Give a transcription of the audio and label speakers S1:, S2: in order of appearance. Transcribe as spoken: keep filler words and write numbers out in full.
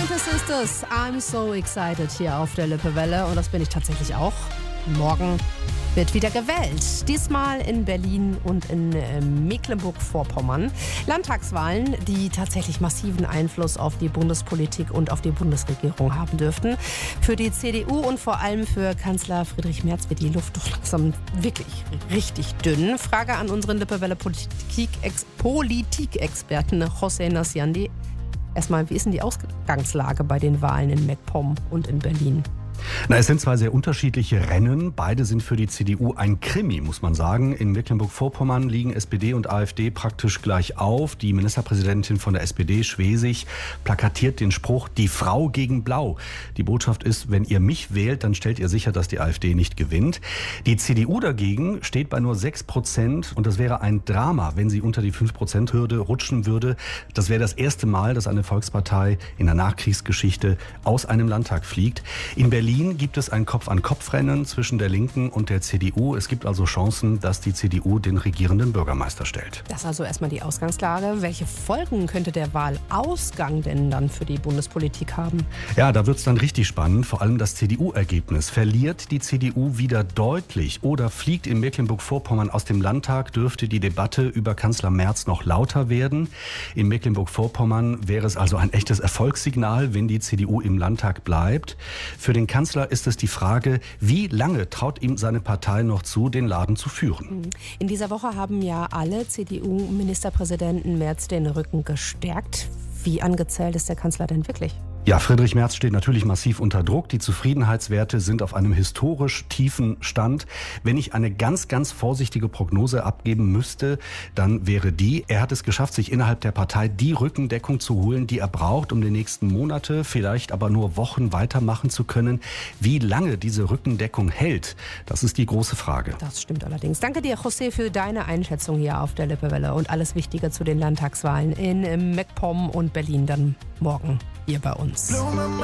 S1: neunte Sisters, I'm so excited hier auf der Lippewelle und das bin ich tatsächlich auch. Morgen wird wieder gewählt. Diesmal in Berlin und in äh, Mecklenburg-Vorpommern. Landtagswahlen, die tatsächlich massiven Einfluss auf die Bundespolitik und auf die Bundesregierung haben dürften. Für die C D U und vor allem für Kanzler Friedrich Merz wird die Luft doch langsam wirklich richtig dünn. Frage an unseren Lippewelle-Politik-Ex- Politikexperten José Nassiandi. Erstmal, wie ist denn die Ausgangslage bei den Wahlen in MacPom und in Berlin?
S2: Na, es sind zwei sehr unterschiedliche Rennen. Beide sind für die C D U ein Krimi, muss man sagen. In Mecklenburg-Vorpommern liegen S P D und AfD praktisch gleich auf. Die Ministerpräsidentin von der S P D, Schwesig, plakatiert den Spruch, die Frau gegen Blau. Die Botschaft ist, wenn ihr mich wählt, dann stellt ihr sicher, dass die AfD nicht gewinnt. Die C D U dagegen steht bei nur sechs Prozent und das wäre ein Drama, wenn sie unter die fünf Prozent Hürde rutschen würde. Das wäre das erste Mal, dass eine Volkspartei in der Nachkriegsgeschichte aus einem Landtag fliegt. In Berlin In Berlin gibt es ein Kopf-an-Kopf-Rennen zwischen der Linken und der C D U. Es gibt also Chancen, dass die C D U den regierenden Bürgermeister stellt.
S1: Das ist also erstmal die Ausgangslage. Welche Folgen könnte der Wahlausgang denn dann für die Bundespolitik haben?
S2: Ja, da wird es dann richtig spannend. Vor allem das C D U-Ergebnis. Verliert die C D U wieder deutlich oder fliegt in Mecklenburg-Vorpommern aus dem Landtag, dürfte die Debatte über Kanzler Merz noch lauter werden. In Mecklenburg-Vorpommern wäre es also ein echtes Erfolgssignal, wenn die C D U im Landtag bleibt. Für den Kanzler ist es die Frage, wie lange traut ihm seine Partei noch zu, den Laden zu führen?
S1: In dieser Woche haben ja alle C D U-Ministerpräsidenten Merz den Rücken gestärkt. Wie angezählt ist der Kanzler denn wirklich?
S2: Ja, Friedrich Merz steht natürlich massiv unter Druck. Die Zufriedenheitswerte sind auf einem historisch tiefen Stand. Wenn ich eine ganz, ganz vorsichtige Prognose abgeben müsste, dann wäre die, er hat es geschafft, sich innerhalb der Partei die Rückendeckung zu holen, die er braucht, um die nächsten Monate, vielleicht aber nur Wochen weitermachen zu können. Wie lange diese Rückendeckung hält, das ist die große Frage.
S1: Das stimmt allerdings. Danke dir, José, für deine Einschätzung hier auf der Lippewelle und alles Wichtige zu den Landtagswahlen in MacPom und Berlin dann morgen hier bei uns.